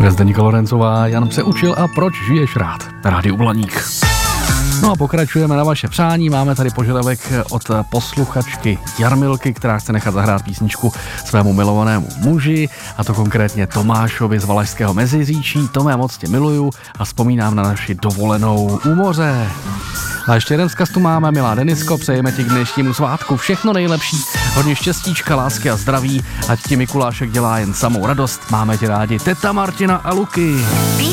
Zdeníka Lorencová, Jan Přeučil a proč žiješ rád? Rádiu Blaník. No a pokračujeme na vaše přání. Máme tady požadavek od posluchačky Jarmilky, která chce nechat zahrát písničku svému milovanému muži, a to konkrétně Tomášovi z Valašského Meziříčí. Tome, moc tě miluju a vzpomínám na naši dovolenou u moře. A ještě jeden vzkaz tu máme, milá Denisko, přejeme ti k dnešnímu svátku všechno nejlepší, hodně štěstíčka, lásky a zdraví, ať ti Mikulášek dělá jen samou radost. Máme tě rádi, teta Martina a Luky.